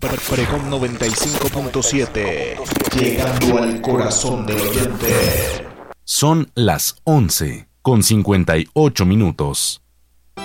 Precom 95.7, llegando al corazón del oyente. Son las 11:58.